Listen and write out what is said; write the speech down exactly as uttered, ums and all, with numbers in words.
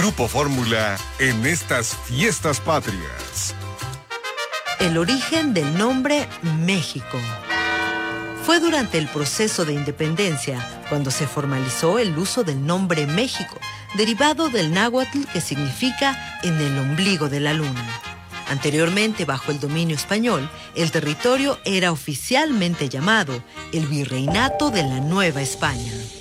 Grupo Fórmula en estas fiestas patrias. El origen del nombre México. Fue durante el proceso de independencia cuando se formalizó el uso del nombre México, derivado del náhuatl que significa en el ombligo de la luna. Anteriormente, bajo el dominio español, el territorio era oficialmente llamado el Virreinato de la Nueva España.